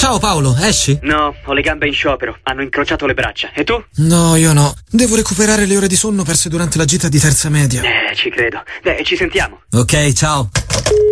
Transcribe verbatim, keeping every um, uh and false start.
Ciao Paolo, esci? No, ho le gambe in sciopero. Hanno incrociato le braccia. E tu? No, io no. Devo recuperare le ore di sonno perse durante la gita di terza media. Eh, ci credo. Beh, ci sentiamo. Ok, ciao.